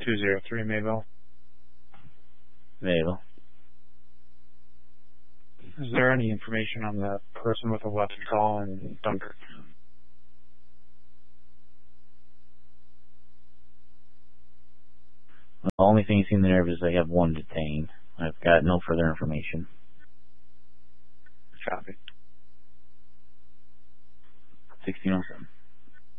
203 Mayville. Mayville. Is there any information on the person with the weapon call in Dunkirk? The only thing you see in the narrative is they have one detained. I've got no further information. Copy. 1607.